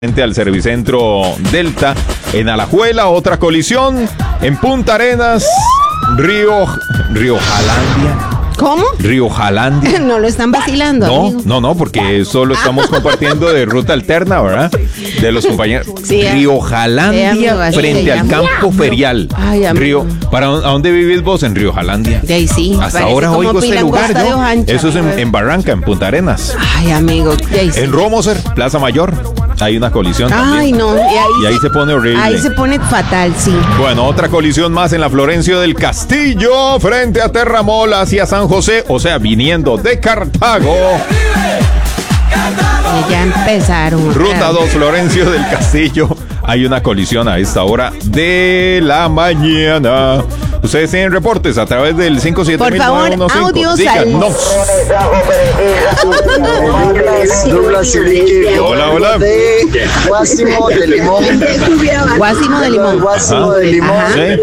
frente al Servicentro Delta. En Alajuela, otra colisión. En Punta Arenas, Río Jalandia. ¿Cómo? Río Jalandia. No lo están vacilando, amigo. No, porque eso lo estamos compartiendo de ruta alterna, ¿verdad? De los compañeros. Sí, Río Jalandia, amigo, frente al campo ferial. Ay, amigo. ¿A dónde vivís vos? En Río Jalandia. De ahí sí. Hasta ahora oigo ese lugar, yo. Eso es en Barranca, en Punta Arenas. Ay, amigo. De ahí sí. En Romoser, Plaza Mayor, hay una colisión también. Ay, no. Y ahí se pone horrible. Ahí se pone fatal, sí. Bueno, otra colisión más en la Florencio del Castillo, frente a Terramol hacia San José, o sea, viniendo de Cartago. Y ya empezaron. Ruta 2, Florencio del Castillo. Hay una colisión a esta hora de la mañana. Ustedes tienen reportes a través del 57000. Por favor, audios díganos. Douglas y Vicky. Hola. Guásimo de Limón. Guásimo de Limón. Guásimo de Limón.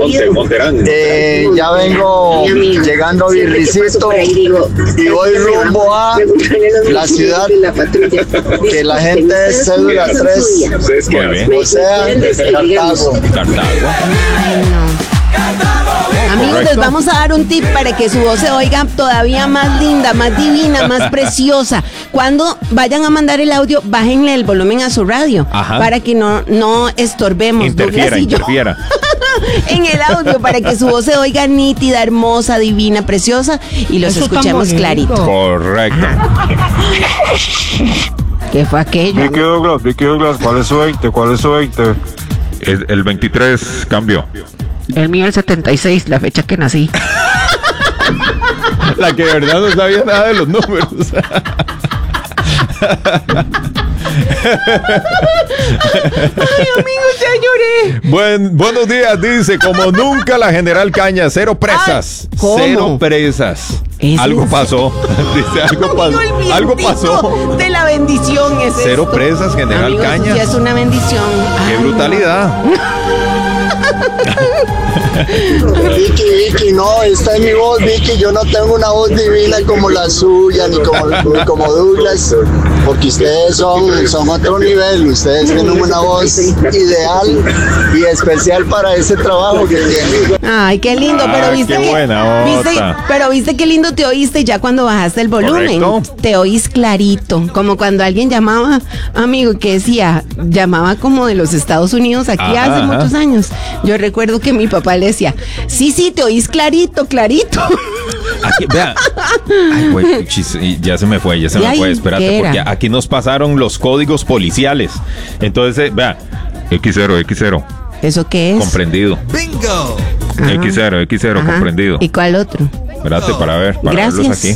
Ya vengo llegando a Virricito y voy rumbo a la ciudad, que la gente es cédula 3. Muy bien. O sea, Cartago. Ay, no. Amigos, les vamos a dar un tip para que su voz se oiga todavía más linda, más divina, más preciosa. Cuando vayan a mandar el audio, bájenle el volumen a su radio. Ajá. Para que no estorbemos. Interfiera. En el audio, para que su voz se oiga nítida, hermosa, divina, preciosa y los escuchemos clarito. Correcto. ¿Qué fue aquello? Vicky Douglas, ¿cuál es su 20? El 23 cambió. El mío el 76, la fecha que nací. La que de verdad no sabía nada de los números. Ay, amigos, ya lloré. Buenos días, dice, como nunca la General Caña, 0 presas. Ay, ¿cómo? 0 presas. Algo pasó. Dice, algo pasó. De la bendición es 0 esto. presas, General Amigos, Caña. Ya es una bendición. Qué Ay, brutalidad. Vicky, no, esta es mi voz, Vicky. Yo no tengo una voz divina como la suya, ni como Douglas, porque ustedes son otro nivel. Ustedes tienen una voz ideal y especial para ese trabajo que tienen. Ay, qué lindo, pero viste qué que buena onda. pero viste qué lindo te oíste ya cuando bajaste el volumen. Correcto. Te oís clarito, como cuando alguien llamaba, amigo, que decía, llamaba como de los Estados Unidos aquí hace muchos años. Yo recuerdo que mi papá le decía, sí, te oís clarito. Aquí, vea. Ay, güey, ya se me fue. Espérate, porque aquí nos pasaron los códigos policiales. Entonces, vea, X0. ¿Eso qué es? Comprendido. ¡Bingo! X0, comprendido. ¿Y cuál otro? Espérate para Gracias. verlos aquí.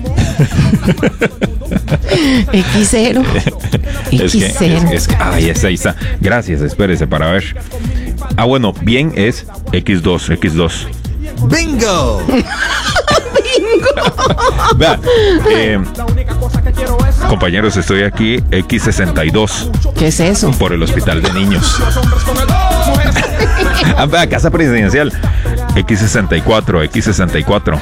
X0. Es que ahí está. Gracias, espérese para ver. Bueno, bien es X2. ¡Bingo! Vea, compañeros, estoy aquí X62. ¿Qué es eso? Por el hospital de niños. Vea, casa presidencial. X64.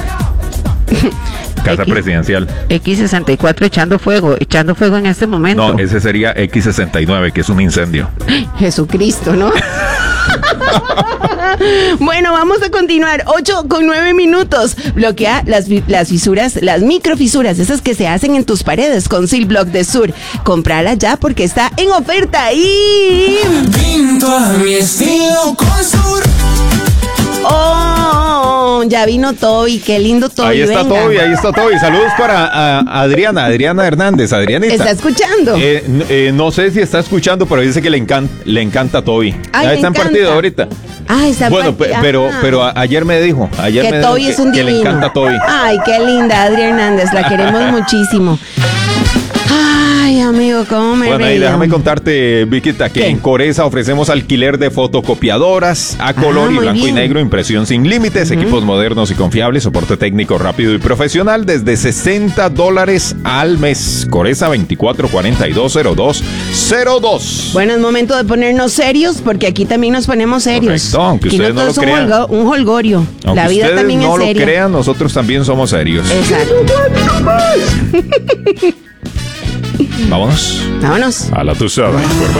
Casa presidencial. X64 echando fuego en este momento. No, ese sería X69, que es un incendio. Jesucristo, ¿no? Bueno, vamos a continuar. 8:09. Bloquea las fisuras, las microfisuras, esas que se hacen en tus paredes con Sil Block de Sur. Cómprala ya porque está en oferta y... Pinto a mi estilo con Sur. Oh, ya vino Toby, qué lindo Toby. Ahí está Toby. Saludos para Adriana Hernández. Adrianita. ¿Está escuchando? No sé si está escuchando, pero dice que le encanta Toby. Ay, está en partido ahorita. Está bueno, pero ayer me dijo que Toby es un que divino. le encanta Toby. Ay, qué linda Adriana Hernández, la queremos muchísimo. Ay, amigo, cómo me Bueno, y reía. déjame contarte, Viquita, que en Coresa ofrecemos alquiler de fotocopiadoras a color y muy blanco bien. y negro, impresión sin límites, equipos modernos y confiables, soporte técnico rápido y profesional desde $60 al mes. Coresa 24420202. Bueno, es momento de ponernos serios, porque aquí también nos ponemos serios. Correcto, aunque Aquí ustedes no todo lo es crean. un holgorio. Aunque La vida ustedes también no es lo seria. crean, nosotros también somos serios. Exacto. Vámonos. Vámonos. A la tusada.